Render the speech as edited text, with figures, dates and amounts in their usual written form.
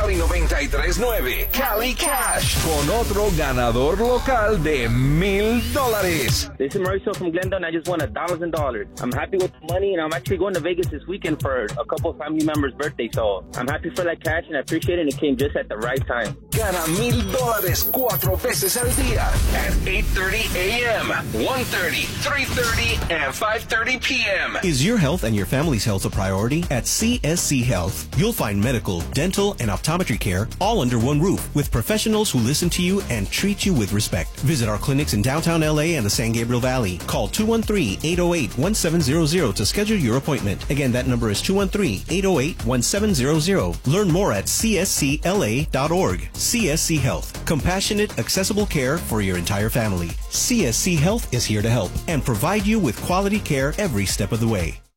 Joy 93.9, Cali Cash, con otro ganador local de $1,000. This is Mauricio from Glendale, and I just won $1,000. I'm happy with the money, and I'm actually going to Vegas this weekend for a couple of family members' birthdays, so I'm happy for that cash, and I appreciate it, and it came just at the right time. Gana $1,000 4 veces al día at 8:30 a.m., 1:30, 3:30, and 5:30 p.m. Is your health and your family's health a priority? At CSC Health, you'll find medical, dental, and optometry care all under one roof with professionals who listen to you and treat you with respect. Visit our clinics in downtown LA and the San Gabriel Valley. Call 213-808-1700 to schedule your appointment. Again, that number is 213-808-1700. Learn more at cscla.org. CSC Health. Compassionate, accessible care for your entire family. CSC Health is here to help and provide you with quality care every step of the way.